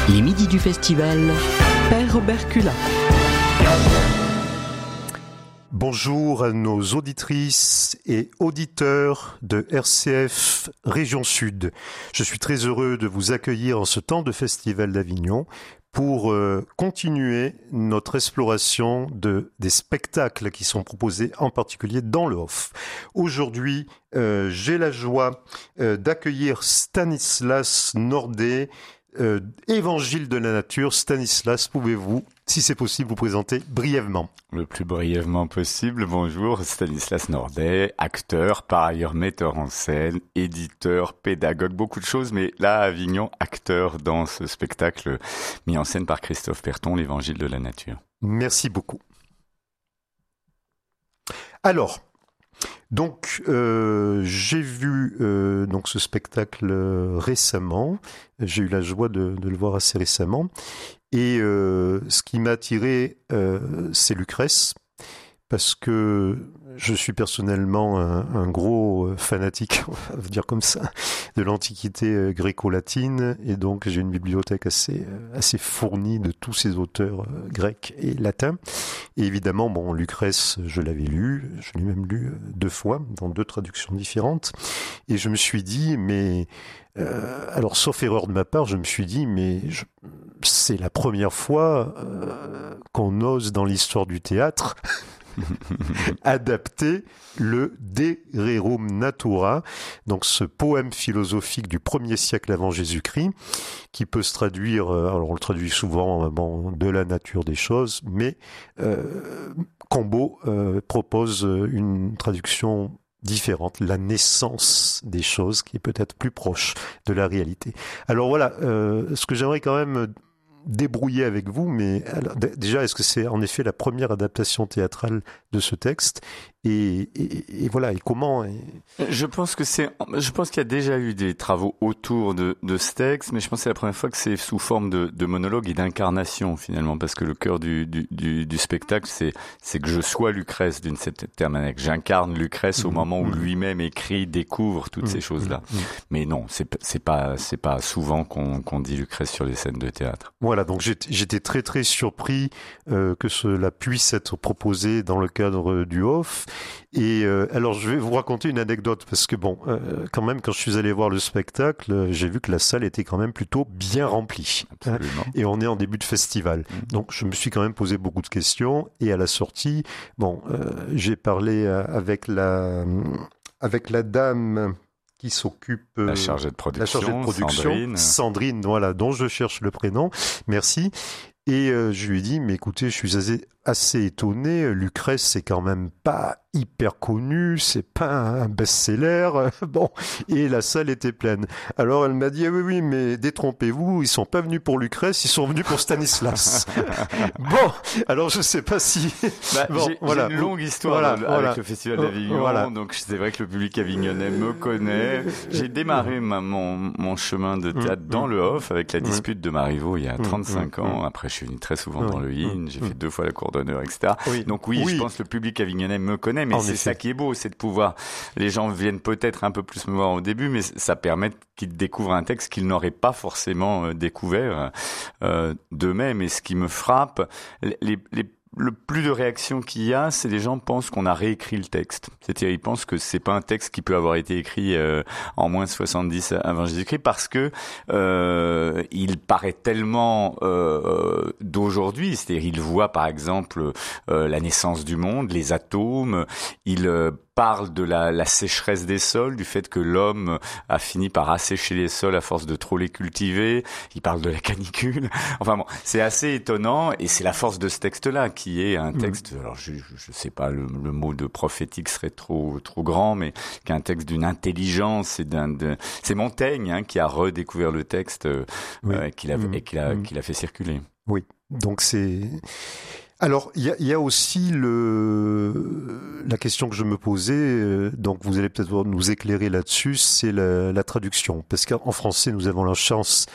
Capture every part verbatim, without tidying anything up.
Les midis du festival, Père Robert Culin. Bonjour à nos auditrices et auditeurs de R C F Région Sud. Je suis très heureux de vous accueillir en ce temps de Festival d'Avignon pour euh, continuer notre exploration de, des spectacles qui sont proposés en particulier dans le Off. Aujourd'hui, euh, j'ai la joie euh, d'accueillir Stanislas Nordet, euh, Évangile de la nature. Stanislas, pouvez-vous, si c'est possible, vous présenter brièvement? Le plus brièvement possible. Bonjour, Stanislas Nordet, acteur, par ailleurs metteur en scène, éditeur, pédagogue, beaucoup de choses, mais là, à Avignon, acteur dans ce spectacle mis en scène par Christophe Perton, l'Évangile de la nature. Merci beaucoup. Alors, donc euh, j'ai vu euh, donc ce spectacle euh, récemment. J'ai eu la joie de, de le voir assez récemment. Et euh, ce qui m'a attiré, euh, c'est Lucrèce, parce que je suis personnellement un, un gros fanatique, on va dire comme ça, de l'Antiquité gréco-latine, et donc j'ai une bibliothèque assez, assez fournie de tous ces auteurs grecs et latins. Et évidemment, bon, Lucrèce, je l'avais lu, je l'ai même lu deux fois, dans deux traductions différentes, et je me suis dit, mais... Euh, alors, sauf erreur de ma part, je me suis dit, mais je, c'est la première fois euh, qu'on ose dans l'histoire du théâtre adapter le De Rerum Natura, donc ce poème philosophique du premier siècle avant Jésus-Christ, qui peut se traduire, euh, alors on le traduit souvent, euh, bon, de la nature des choses, mais euh, Combo euh, propose une traduction différente, la naissance des choses, qui est peut-être plus proche de la réalité. Alors voilà, euh, ce que j'aimerais quand même débrouiller avec vous, mais alors, d- déjà, est-ce que c'est en effet la première adaptation théâtrale de ce texte ? Et, et, et voilà, et comment et... Je pense que c'est, je pense qu'il y a déjà eu des travaux autour de, de ce texte, mais je pense que c'est la première fois que c'est sous forme de, de monologue et d'incarnation finalement, parce que le cœur du, du, du, du spectacle, c'est, c'est que je sois Lucrèce d'une certaine manière, que j'incarne Lucrèce mmh, au moment où mmh. lui-même écrit, découvre toutes mmh, ces choses-là. Mmh, mais non, c'est, c'est pas, c'est pas souvent qu'on, qu'on dit Lucrèce sur les scènes de théâtre. Voilà, donc j'étais, j'étais très très surpris euh, que cela puisse être proposé dans le cadre du Off. Et euh, alors je vais vous raconter une anecdote parce que bon, euh, quand même quand je suis allé voir le spectacle, j'ai vu que la salle était quand même plutôt bien remplie. Absolument. Et on est en début de festival, mmh. donc je me suis quand même posé beaucoup de questions. Et à la sortie, bon, euh, j'ai parlé avec la avec la dame qui s'occupe la chargée de production, la chargée de production Sandrine. Sandrine, voilà, dont je cherche le prénom. Merci. Et euh, je lui ai dit, mais écoutez, je suis assez, assez étonné. Lucrèce, c'est quand même pas hyper connu, c'est pas un best-seller. Bon, et la salle était pleine. Alors elle m'a dit, ah oui, oui, mais détrompez-vous, ils sont pas venus pour Lucrèce, ils sont venus pour Stanislas. Bon, alors je sais pas si... Bah, bon, j'ai, voilà. j'ai une longue histoire voilà, avec voilà. le Festival d'Avignon, voilà. Donc c'est vrai que le public avignonnais me connaît. J'ai démarré ma, mon, mon chemin de théâtre mmh, dans mmh. le Off avec la dispute mmh. de Marivaux il y a trente-cinq mmh. ans. Après, je suis venu très souvent mmh. dans le I N, j'ai mmh. fait deux fois la cour d'honneur, et cetera. Oui. Donc oui, oui, je pense que le public avignonnais me connaît, mais en c'est effet. Ça qui est beau, c'est de pouvoir... Les gens viennent peut-être un peu plus me voir au début, mais ça permet qu'ils découvrent un texte qu'ils n'auraient pas forcément découvert euh, d'eux-mêmes. Et ce qui me frappe, les, les le plus de réactions qu'il y a, c'est les gens pensent qu'on a réécrit le texte. C'est-à-dire, ils pensent que c'est pas un texte qui peut avoir été écrit euh, en moins de soixante-dix avant Jésus-Christ parce que euh, il paraît tellement euh, d'aujourd'hui. C'est-à-dire, il voit par exemple euh, la naissance du monde, les atomes. Il euh, parle de la, la sécheresse des sols, du fait que l'homme a fini par assécher les sols à force de trop les cultiver. Il parle de la canicule. Enfin bon, c'est assez étonnant et c'est la force de ce texte-là qui est un texte, mmh. alors je, je, je sais pas, le, le mot de prophétique serait trop trop grand, mais qui est un texte d'une intelligence et d'un, de, c'est Montaigne hein, qui a redécouvert le texte euh, oui. euh, qu'il a, mmh. et qu'il a, mmh. qu'il a fait circuler. Oui, donc c'est... Alors, il y a, y a aussi le, la question que je me posais, euh, donc vous allez peut-être nous éclairer là-dessus, c'est la, la traduction. Parce qu'en français, nous avons la chance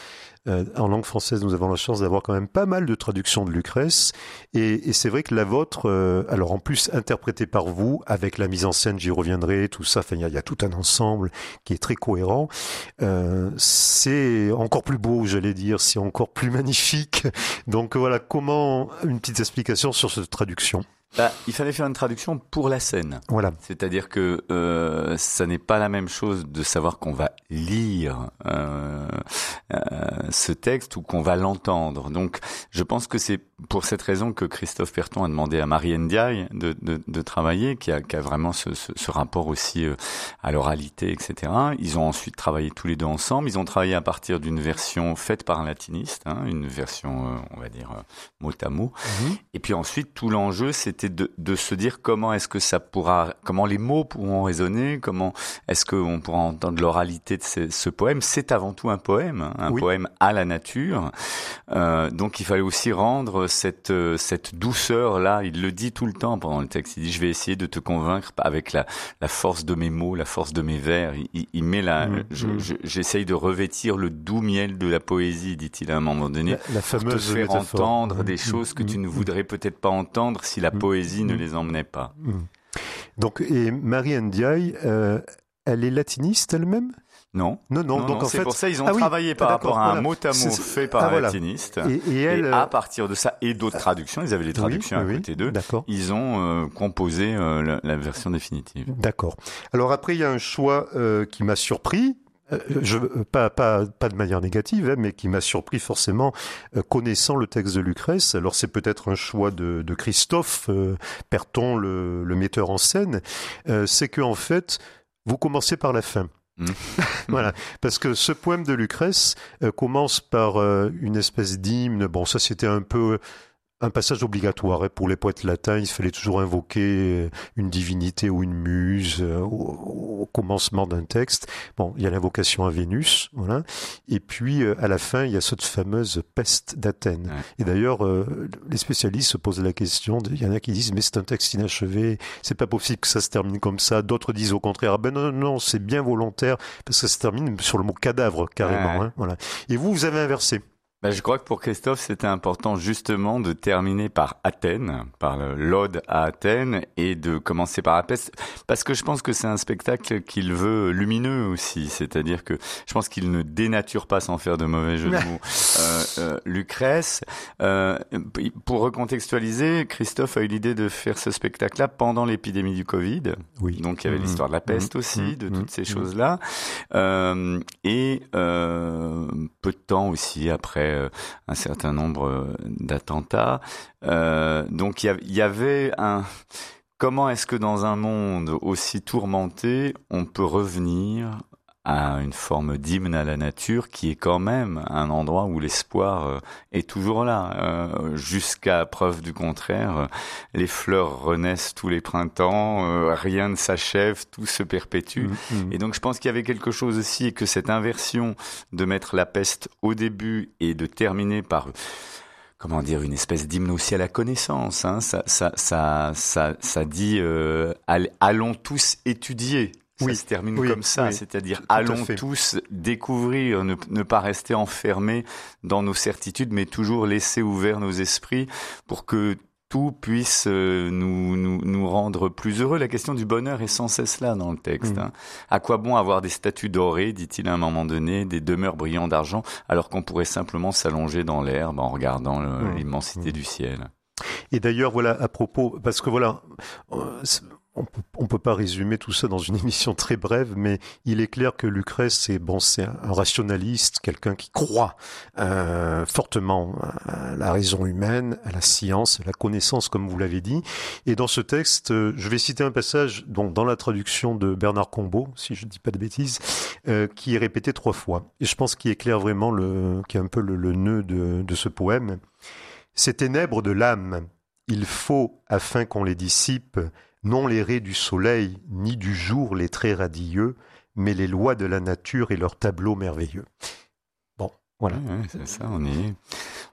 euh, en langue française, nous avons la chance d'avoir quand même pas mal de traductions de Lucrèce. Et, et c'est vrai que la vôtre, euh, alors en plus interprétée par vous, avec la mise en scène, j'y reviendrai, tout ça, enfin, il y, y a tout un ensemble qui est très cohérent. Euh, c'est encore plus beau, j'allais dire, c'est encore plus magnifique. Donc voilà, comment, une petite explication sur cette traduction. Bah, il fallait faire une traduction pour la scène. Voilà. C'est-à-dire que euh, ça n'est pas la même chose de savoir qu'on va lire euh, euh, ce texte ou qu'on va l'entendre. Donc, je pense que c'est pour cette raison que Christophe Perton a demandé à Marie Ndiaye de, de, de travailler, qui a, qui a vraiment ce, ce, ce rapport aussi euh, à l'oralité, et cetera. Ils ont ensuite travaillé tous les deux ensemble. Ils ont travaillé à partir d'une version faite par un latiniste, hein, une version, euh, on va dire, euh, mot à mot. Mmh. Et puis ensuite, tout l'enjeu, c'était De, de se dire comment est-ce que ça pourra, comment les mots pourront résonner, comment est-ce qu'on pourra entendre l'oralité de ce, ce poème. C'est avant tout un poème, un oui. poème à la nature. Euh, donc il fallait aussi rendre cette cette douceur là. Il le dit tout le temps pendant le texte. Il dit je vais essayer de te convaincre avec la la force de mes mots, la force de mes vers. Il, il met la, mmh, je, mmh. Je, j'essaye de revêtir le doux miel de la poésie, dit-il à un moment donné, la, la fameuse pour te faire métaphore. entendre mmh, des choses que mmh, tu ne voudrais mmh. peut-être pas entendre si la mmh. poésie ne les emmenait pas. Donc, et Marie Ndiaye, euh, elle est latiniste elle-même ? Non. Non, non, non, donc non en c'est fait... pour ça ils ont ah, travaillé oui, par ah, rapport à voilà. un mot à mot c'est... fait par ah, un voilà. latiniste. Et, et, elle, et à partir de ça, et d'autres traductions, ils avaient les traductions oui, à oui, côté d'eux, d'accord. ils ont euh, composé euh, la, la version définitive. D'accord. Alors après, il y a un choix euh, qui m'a surpris, Je, pas, pas, pas de manière négative, hein, mais qui m'a surpris forcément euh, connaissant le texte de Lucrèce. Alors c'est peut-être un choix de, de Christophe euh, Perton, le, le metteur en scène. Euh, c'est que en fait, vous commencez par la fin. Mmh. Voilà, parce que ce poème de Lucrèce euh, commence par euh, une espèce d'hymne. Bon, ça c'était un peu un passage obligatoire. Hein. Pour les poètes latins, il fallait toujours invoquer une divinité ou une muse euh, au, au commencement d'un texte. Bon, il y a l'invocation à Vénus, voilà. Et puis, euh, à la fin, il y a cette fameuse peste d'Athènes. Ouais. Et d'ailleurs, euh, les spécialistes se posent la question, il y en a qui disent, mais c'est un texte inachevé, c'est pas possible que ça se termine comme ça. D'autres disent au contraire, ah ben non, non, non, c'est bien volontaire, parce que ça se termine sur le mot cadavre, carrément. Ouais. Hein, voilà. Et vous, vous avez inversé. Ben, je crois que pour Christophe, c'était important justement de terminer par Athènes, par l'ode à Athènes, et de commencer par la peste, parce que je pense que c'est un spectacle qu'il veut lumineux aussi, c'est-à-dire que je pense qu'il ne dénature pas, sans faire de mauvais jeu de mots, euh, euh, Lucrèce. Euh, pour recontextualiser, Christophe a eu l'idée de faire ce spectacle-là pendant l'épidémie du Covid. Oui. Donc il y avait mmh. l'histoire de la peste mmh. aussi, mmh. de toutes ces mmh. choses-là, euh, et euh, peu de temps aussi après un certain nombre d'attentats. Euh, donc il y, y avait un... Comment est-ce que dans un monde aussi tourmenté, on peut revenir à une forme d'hymne à la nature qui est quand même un endroit où l'espoir est toujours là. Euh, jusqu'à preuve du contraire, les fleurs renaissent tous les printemps, euh, rien ne s'achève, tout se perpétue. Mmh, mmh. Et donc je pense qu'il y avait quelque chose aussi, et que cette inversion de mettre la peste au début et de terminer par... comment dire, une espèce d'hymne aussi à la connaissance, hein. Ça, ça, ça, ça, ça dit euh, allons tous étudier. Ça oui, se termine oui, comme ça, oui, c'est-à-dire allons tous découvrir, ne, ne pas rester enfermés dans nos certitudes, mais toujours laisser ouverts nos esprits pour que tout puisse euh, nous, nous, nous rendre plus heureux. La question du bonheur est sans cesse là dans le texte. Mmh. Hein. À quoi bon avoir des statues dorées, dit-il à un moment donné, des demeures brillantes d'argent, alors qu'on pourrait simplement s'allonger dans l'herbe en regardant le, mmh. l'immensité mmh. du ciel. Et d'ailleurs, voilà, à propos, parce que voilà... Euh, On peut, on peut pas résumer tout ça dans une émission très brève, mais il est clair que Lucrèce, c'est bon, c'est un, un rationaliste, quelqu'un qui croit euh, fortement à la raison humaine, à la science, à la connaissance, comme vous l'avez dit. Et dans ce texte, euh, je vais citer un passage, donc dans la traduction de Bernard Combeau, si je dis pas de bêtises, euh, qui est répété trois fois. Et je pense qu'il éclaire vraiment le, qui est un peu le, le nœud de, de ce poème. Ces ténèbres de l'âme, il faut, afin qu'on les dissipe, non les raies du soleil, ni du jour les traits radieux, mais les lois de la nature et leurs tableaux merveilleux. Bon, voilà. Ouais, ouais, c'est ça, on est,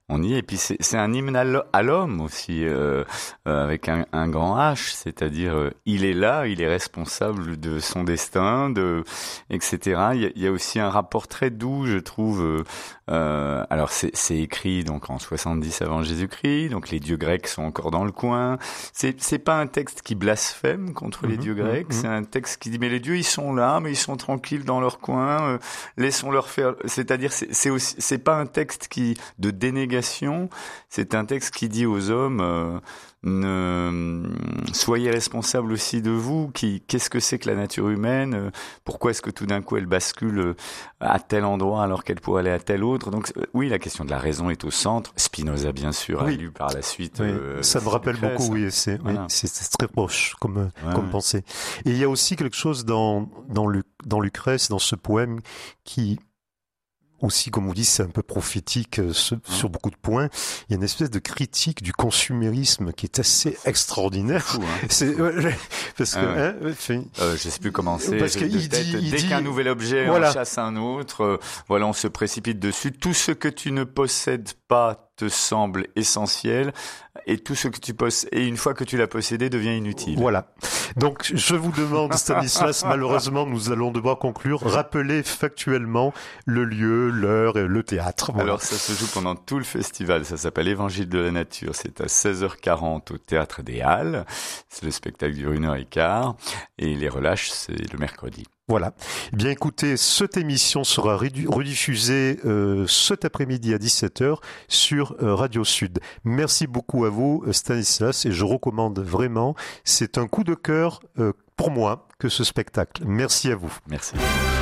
on y est. Et puis c'est, c'est un hymne à l'homme aussi, euh, euh, avec un, un grand H, c'est-à-dire euh, il est là, il est responsable de son destin, de, et cetera. Il y a, il y a aussi un rapport très doux, je trouve. Euh, euh, alors c'est, c'est écrit donc en soixante-dix avant Jésus-Christ, donc les dieux grecs sont encore dans le coin. C'est, c'est pas un texte qui blasphème contre les mmh, dieux grecs, mmh. c'est un texte qui dit mais les dieux ils sont là, mais ils sont tranquilles dans leur coin, euh, laissons-leur faire. C'est-à-dire c'est, c'est aussi, c'est pas un texte qui de dénégation, c'est un texte qui dit aux hommes euh, ne soyez responsables aussi de vous. Qui, qu'est-ce que c'est que la nature humaine? Pourquoi est-ce que tout d'un coup elle bascule à tel endroit alors qu'elle pourrait aller à tel autre? Donc oui, la question de la raison est au centre. Spinoza, bien sûr, oui. a lu par la suite. Oui. Euh, ça me rappelle Lucrèce, beaucoup. Oui, c'est, voilà. oui, c'est, c'est très proche comme ouais, comme ouais. pensée. Et il y a aussi quelque chose dans dans, Lu, dans Lucrèce, dans ce poème qui aussi, comme vous dites, c'est un peu prophétique euh, ce, mmh. sur beaucoup de points. Il y a une espèce de critique du consumérisme qui est assez extraordinaire. C'est fou, hein. C'est, ouais, parce que, ah ouais. hein, fait, euh, je sais plus comment c'est. Parce qu'il dit, dès dit, qu'un nouvel objet voilà. en chasse un autre, euh, voilà, on se précipite dessus. Tout ce que tu ne possèdes pas te semble essentiel, et tout ce que tu possèdes, et une fois que tu l'as possédé, devient inutile. Voilà. Donc, je vous demande, Stanislas, malheureusement, nous allons devoir conclure. Rappelez factuellement le lieu, l'heure et le théâtre. Voilà. Alors, ça se joue pendant tout le festival. Ça s'appelle Évangile de la nature. C'est à seize heures quarante au Théâtre des Halles. C'est le spectacle dure une heure et quart. Et les relâches, c'est le mercredi. Voilà. Eh bien, écoutez, cette émission sera rediffusée euh, cet après-midi à dix-sept heures sur euh, Radio Sud. Merci beaucoup à vous, Stanislas, et je recommande vraiment. C'est un coup de cœur euh, pour moi que ce spectacle. Merci à vous. Merci.